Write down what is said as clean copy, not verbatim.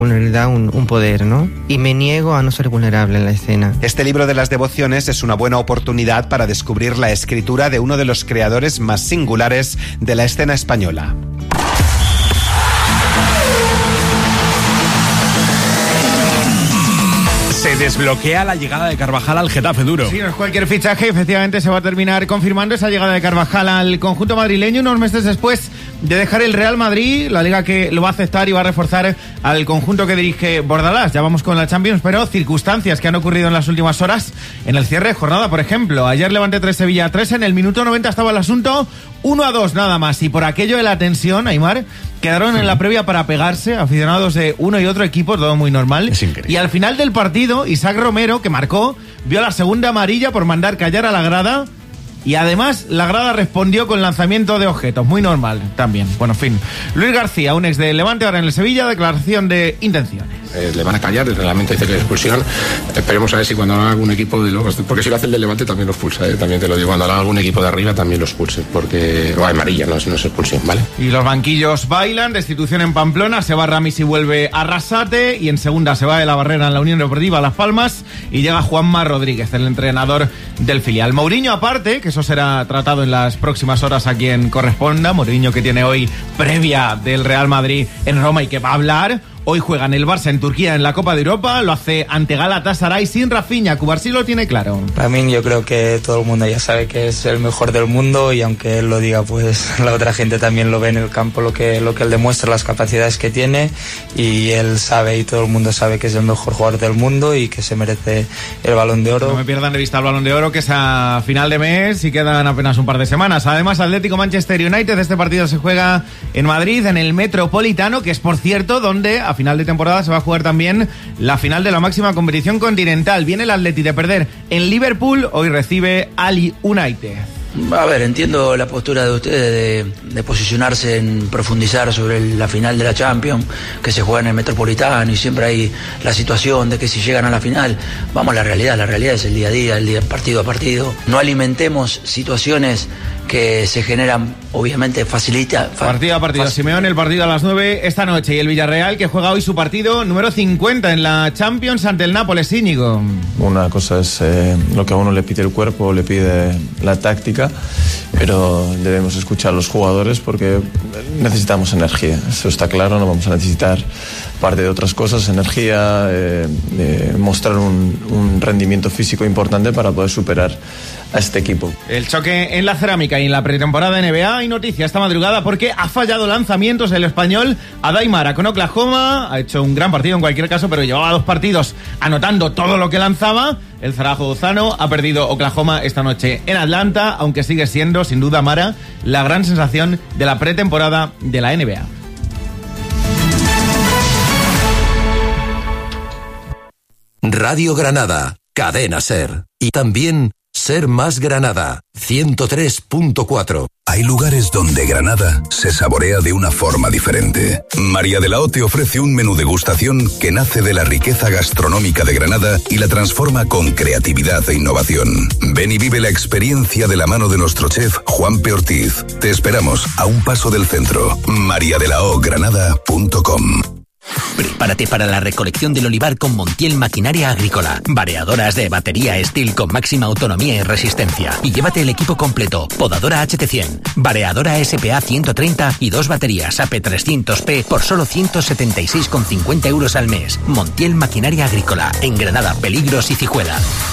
vulnerabilidad un poder, ¿no? Y me niego a no ser vulnerable en la escena. Este libro de las devociones es una buena oportunidad para descubrir la escritura de uno de los creadores más singulares de la escena española. Se desbloquea la llegada de Carvajal al Getafe, Duro. Sí, no es cualquier fichaje, efectivamente se va a terminar confirmando esa llegada de Carvajal al conjunto madrileño unos meses después de dejar el Real Madrid, la liga que lo va a aceptar y va a reforzar al conjunto que dirige Bordalás. Ya vamos con la Champions, pero circunstancias que han ocurrido en las últimas horas en el cierre de jornada, por ejemplo. Ayer Levante 3, Sevilla 3, en el minuto 90 estaba el asunto 1-2 nada más, y por aquello de la tensión, Aimar, quedaron en la previa para pegarse aficionados de uno y otro equipo, todo muy normal. Es increíble. Y al final del partido, Isaac Romero, que marcó, vio la segunda amarilla por mandar callar a la grada. Y además la grada respondió con lanzamiento de objetos, muy normal también. Bueno, en fin. Luis García, un ex de Levante, ahora en el Sevilla, declaración de intenciones. Le van a callar, el reglamento dice que es expulsión. Esperemos a ver si cuando haga algún equipo de los, porque si lo hace el de Levante también lo expulsa, también te lo digo, cuando haga algún equipo de arriba también lo expulse, porque amarilla, no es expulsión, ¿vale? Y los banquillos bailan, destitución en Pamplona, se va Ramis y vuelve Arrasate, y en segunda se va de la Barrera en la Unión Deportiva Las Palmas y llega Juanma Rodríguez, el entrenador del filial. Mourinho aparte, que eso será tratado en las próximas horas a quien corresponda. Mourinho, que tiene hoy previa del Real Madrid en Roma y que va a hablar. Hoy juegan el Barça en Turquía en la Copa de Europa, lo hace ante Galatasaray sin Rafinha. Cubarsí lo tiene claro. También yo creo que todo el mundo ya sabe que es el mejor del mundo, y aunque él lo diga, pues la otra gente también lo ve en el campo, lo que él demuestra, las capacidades que tiene, y él sabe y todo el mundo sabe que es el mejor jugador del mundo y que se merece el Balón de Oro. No me pierdan de vista el Balón de Oro, que es a final de mes y quedan apenas un par de semanas. Además, Atlético Manchester United, este partido se juega en Madrid, en el Metropolitano, que es, por cierto, donde a final de temporada se va a jugar también la final de la máxima competición continental. Viene el Atleti de perder en Liverpool, hoy recibe al United. A ver, entiendo la postura de ustedes de posicionarse en profundizar sobre la final de la Champions, que se juega en el Metropolitano, y siempre hay la situación de que si llegan a la final, vamos a la realidad es el día a día, el día partido a partido. No alimentemos situaciones que se generan, obviamente partido a partido. Simeone, el partido a las 9 esta noche, y el Villarreal, que juega hoy su partido número 50 en la Champions ante el Nápoles. Íñigo. Una cosa es lo que a uno le pide el cuerpo, le pide la táctica, pero debemos escuchar a los jugadores porque necesitamos energía, eso está claro. No vamos a necesitar parte de otras cosas, energía, mostrar un rendimiento físico importante para poder superar a este equipo. El choque en la cerámica y en la pretemporada NBA. Hay noticia esta madrugada porque ha fallado lanzamientos el español Adai Mara con Oklahoma. Ha hecho un gran partido en cualquier caso, pero llevaba 2 partidos anotando todo lo que lanzaba. El zaragozano ha perdido Oklahoma esta noche en Atlanta, aunque sigue siendo, sin duda, Mara, la gran sensación de la pretemporada de la NBA. Radio Granada, Cadena SER. Y también SER Más Granada, 103.4. Hay lugares donde Granada se saborea de una forma diferente. María de la O te ofrece un menú degustación que nace de la riqueza gastronómica de Granada y la transforma con creatividad e innovación. Ven y vive la experiencia de la mano de nuestro chef Juan P. Ortiz. Te esperamos a un paso del centro. mariadelaogranada.com. Prepárate para la recolección del olivar con Montiel Maquinaria Agrícola. Variadoras de batería Steel con máxima autonomía y resistencia. Y llévate el equipo completo. Podadora HT100, variadora SPA 130 y 2 baterías AP300P por solo 176,50 € al mes. Montiel Maquinaria Agrícola, en Granada, Peligros y Cijuela.